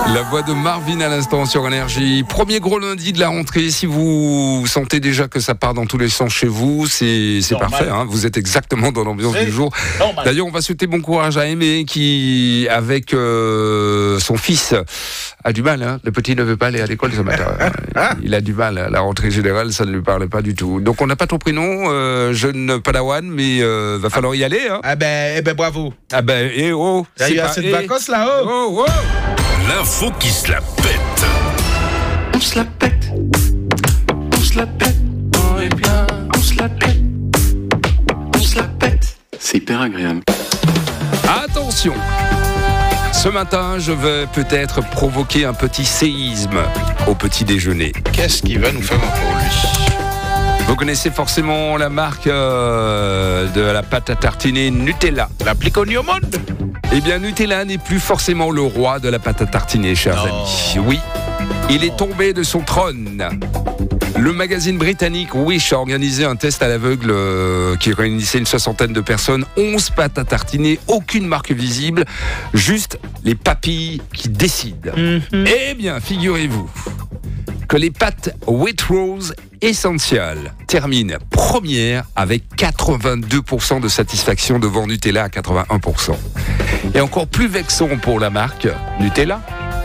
La voix de Marvin à l'instant sur Énergie. Premier gros lundi de la rentrée. Si vous sentez déjà que ça part dans tous les sens chez vous, c'est parfait. Hein. Vous êtes exactement dans l'ambiance du jour. D'ailleurs, on va souhaiter bon courage à Aimé qui, avec son fils, a du mal. Hein. Le petit ne veut pas aller à l'école ce matin. Il a du mal. La rentrée générale, ça ne lui parlait pas du tout. Donc, on n'a pas ton prénom, jeune Padawan, mais va falloir y aller. Hein. Ah ben bravo. Ah ben, et oh. Il y a eu assez de vacances là-haut. Oh. L'info qui se la pète. On se la pète. On se la pète. On est bien. On se la pète. On se la pète. C'est hyper agréable. Attention. Ce matin, je vais peut-être provoquer un petit séisme au petit déjeuner. Qu'est-ce qu'il va nous faire pour lui? Vous connaissez forcément la marque de la pâte à tartiner Nutella. La plus connue au monde. Eh bien, Nutella n'est plus forcément le roi de la pâte à tartiner, chers amis. Oui, il est tombé de son trône. Le magazine britannique Wish a organisé un test à l'aveugle qui réunissait une 60aine de personnes. 11 pâtes à tartiner, aucune marque visible, juste les papilles qui décident. Eh bien, figurez-vous que les pâtes Waitrose Essential terminent première avec 82% de satisfaction devant Nutella à 81%. Et encore plus vexant pour la marque Nutella,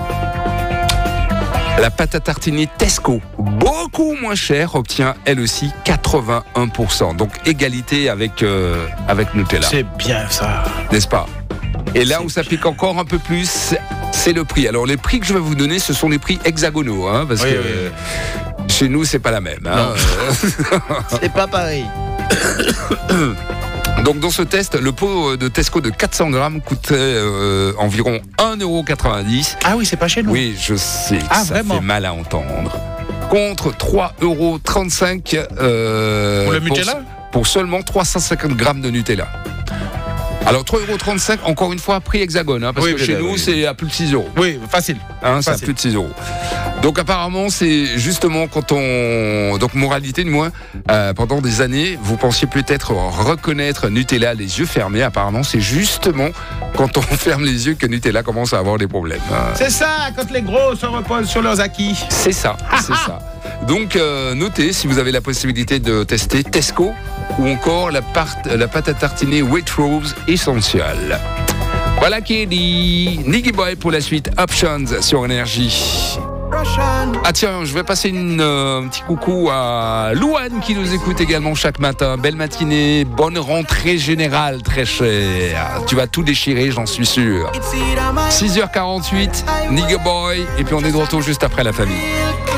la pâte à tartiner Tesco, beaucoup moins chère, obtient elle aussi 81%. Donc égalité avec Nutella. C'est bien ça. N'est-ce pas? Et là où ça pique encore un peu plus, c'est le prix. Alors les prix que je vais vous donner, ce sont les prix hexagonaux, hein, parce que chez nous, c'est pas la même. Hein. C'est pas pareil. Donc dans ce test, le pot de Tesco de 400 grammes coûtait environ 1,90 €. Ah oui, c'est pas chez nous. Oui, je sais que ça vraiment fait mal à entendre. Contre 3,35 € pour le Nutella pour seulement 350 grammes de Nutella. Alors 3,35 €, encore une fois, prix hexagone, hein, parce que chez nous, c'est à plus de 6 €. Oui, facile. Hein, c'est à plus de 6 €. Donc apparemment, c'est justement quand on... Donc moralité de moins, pendant des années, vous pensiez peut-être reconnaître Nutella les yeux fermés. Apparemment, c'est justement quand on ferme les yeux que Nutella commence à avoir des problèmes. C'est ça, quand les gros se reposent sur leurs acquis. C'est ça, c'est ça. Donc notez, si vous avez la possibilité de tester Tesco ou encore la pâte à tartiner Waitrose Essential. Voilà qui est dit. Niggy Boy pour la suite Options sur Énergie. Ah tiens, je vais passer un petit coucou à Louane qui nous écoute également chaque matin. Belle matinée, bonne rentrée générale, très chère. Tu vas tout déchirer, j'en suis sûr. 6h48, Nigga Boy, et puis on est de retour juste après la famille.